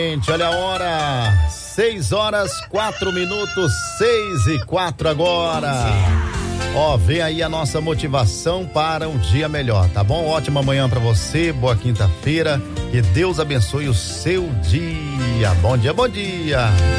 Gente, olha a hora, 6h04, 6h04 agora. Ó, vem aí a nossa motivação para um dia melhor, tá bom? Ótima manhã pra você, boa quinta-feira, que Deus abençoe o seu dia. Bom dia, bom dia.